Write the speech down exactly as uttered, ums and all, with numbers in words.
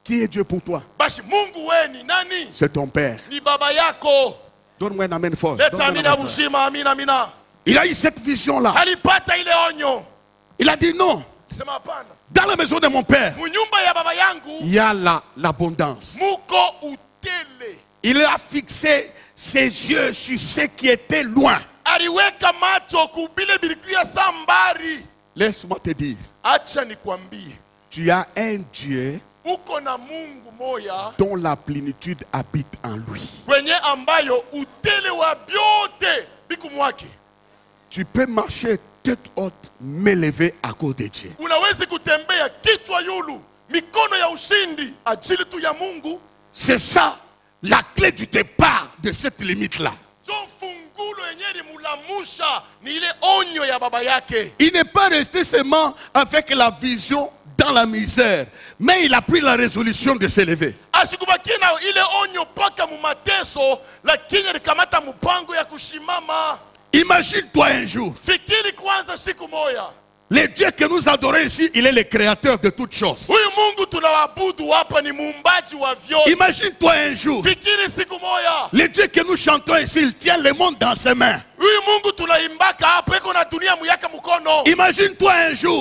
Qui est Dieu pour toi? Basi Mungu we ni nani? C'est ton père. Ni baba yako. Donne-moi un amen fort. Leta Donne-moi un amina amen fort. buzima, amina amina. Il a eu cette vision-là. Alipata ile onyo. Il a dit non. Sema hapana. Dans la maison de mon père, Munyumba ya baba yangu il y a la, l'abondance. muko utele. Il a fixé ses yeux sur ce qui était loin. Aliweka macho kubile bilikuya sambari. Laisse-moi te dire, Acha nikwambie. tu as un Dieu Uko na Mungu moya dont la plénitude habite en lui. kwenye ambayo utele wa byote biku mwake. Tu peux marcher tête haute, m'élever à cause de Dieu. Unawezi kutembea kichwa yulu, mikono ya ushindi ajili tu ya Mungu. C'est ça la clé du départ de cette limite-là. Jo fungulo yenye mulamusha ni ile onyo ya baba yake. Il n'est pas resté seulement avec la vision dans la misère, mais il a pris la résolution de s'élever. Asikubaki na ile onyo paka mu mateso, lakini alikamata mpango ya kushimama. Imagine-toi un jour, Fikiri kwanza siku moya. le Dieu que nous adorons ici, il est le créateur de toutes choses. Huyu Mungu tunawabudu hapa ni muumbaji wa vyote. Imagine-toi un jour, Fikiri siku moya. le Dieu que nous chantons ici, il tient le monde dans ses mains. Huyu Mungu tunaimbaka hapa iko na dunia muyaka mkono. Imagine-toi un jour,